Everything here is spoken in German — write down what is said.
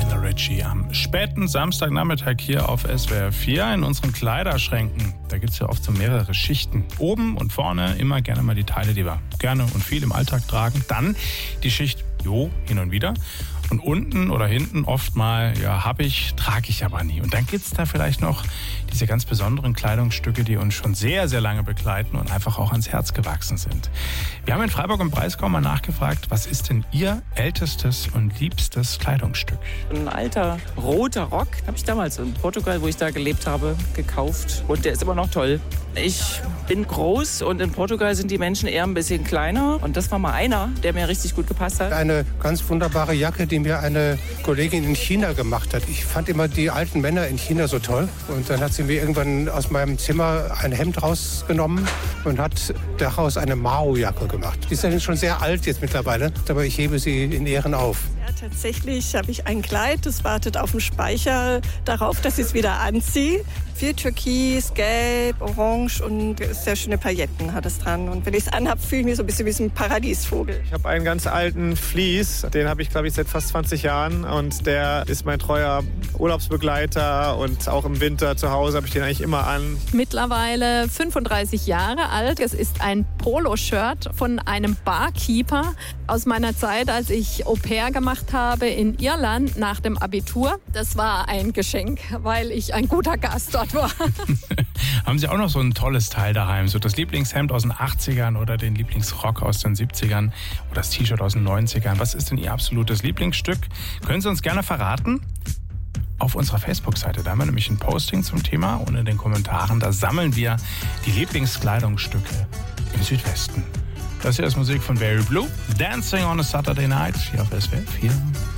Lionel Richie am späten Samstagnachmittag hier auf SWR 4 in unseren Kleiderschränken. Da gibt es ja oft so mehrere Schichten. Oben und vorne immer gerne mal die Teile, die wir gerne und viel im Alltag tragen. Dann die Schicht, hin und wieder. Und unten oder hinten oft mal, trage ich aber nie. Und dann gibt es da vielleicht noch diese ganz besonderen Kleidungsstücke, die uns schon sehr, sehr lange begleiten und einfach auch ans Herz gewachsen sind. Wir haben in Freiburg im Breisgau mal nachgefragt, was ist denn Ihr ältestes und liebstes Kleidungsstück? Ein alter roter Rock habe ich damals in Portugal, wo ich da gelebt habe, gekauft. Und der ist immer noch toll. Ich bin groß und in Portugal sind die Menschen eher ein bisschen kleiner. Und das war mal einer, der mir richtig gut gepasst hat. Eine ganz wunderbare Jacke, die mir eine Kollegin in China gemacht hat. Ich fand immer die alten Männer in China so toll. Und dann hat sie mir irgendwann aus meinem Zimmer ein Hemd rausgenommen und hat daraus eine Mao-Jacke gemacht. Die ist ja schon sehr alt jetzt mittlerweile, aber ich hebe sie in Ehren auf. Ja, tatsächlich habe ich ein Kleid, das wartet auf dem Speicher darauf, dass ich es wieder anziehe. Viel Türkis, Gelb, Orange und sehr schöne Pailletten hat es dran. Und wenn ich es anhabe, fühle ich mich so ein bisschen wie ein Paradiesvogel. Ich habe einen ganz alten Fleece, den habe ich, glaube ich, seit fast 20 Jahren. Und der ist mein treuer Urlaubsbegleiter. Und auch im Winter zu Hause habe ich den eigentlich immer an. Mittlerweile 35 Jahre alt. Es ist ein Poloshirt von einem Barkeeper aus meiner Zeit, als ich Au pair gemacht habe in Irland nach dem Abitur. Das war ein Geschenk, weil ich ein guter Gast dort war. Haben Sie auch noch so ein tolles Teil daheim? So das Lieblingshemd aus den 80ern oder den Lieblingsrock aus den 70ern oder das T-Shirt aus den 90ern? Was ist denn Ihr absolutes Lieblingsstück? Können Sie uns gerne verraten? Auf unserer Facebook-Seite, da haben wir nämlich ein Posting zum Thema und in den Kommentaren, da sammeln wir die Lieblingskleidungsstücke im Südwesten. Das hier ist Musik von Very Blue, Dancing on a Saturday Night, hier auf SWR 4.